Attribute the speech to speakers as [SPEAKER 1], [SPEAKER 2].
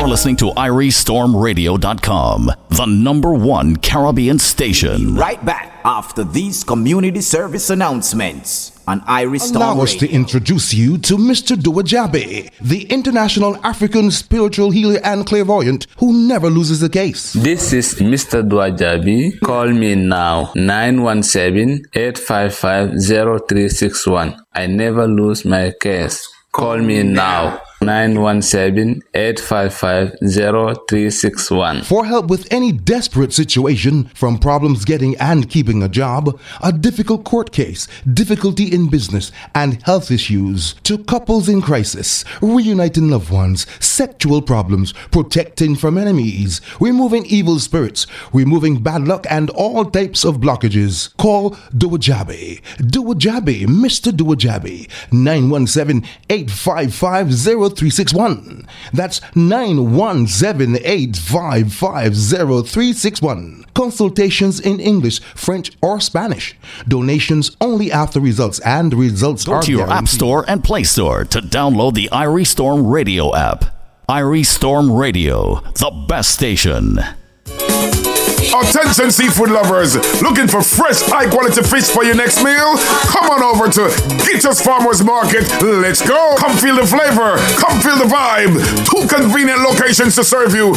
[SPEAKER 1] You're listening to IrieStormRadio.com, the #1 Caribbean station.
[SPEAKER 2] Right back after these community service announcements on Iris Storm
[SPEAKER 3] Allow us to introduce you to Mr. Duajabe, the international African spiritual healer and clairvoyant who never loses a case.
[SPEAKER 4] This is Mr. Duajabe. Call me now, 917-855-0361. I never lose my case. Call me now. 917-855-0361.
[SPEAKER 3] For help with any desperate situation, from problems getting and keeping a job, a difficult court case, difficulty in business, and health issues, to couples in crisis, reuniting loved ones, sexual problems, protecting from enemies, removing evil spirits, removing bad luck, and all types of blockages. Call Duajabe. Duajabe, Mr. Duajabe, 917-855-0361. That's 917-855-0361. Consultations in English, French, or Spanish. Donations only after results, and results
[SPEAKER 1] Go
[SPEAKER 3] are
[SPEAKER 1] to your
[SPEAKER 3] guaranteed.
[SPEAKER 1] App Store and Play Store to download the Irie Storm Radio app. Irie Storm Radio, the best station.
[SPEAKER 5] Attention seafood lovers, looking for fresh, high-quality fish for your next meal? Come on over to Gitch's Farmers Market. Let's go. Come feel the flavor. Come feel the vibe. 2 convenient locations to serve you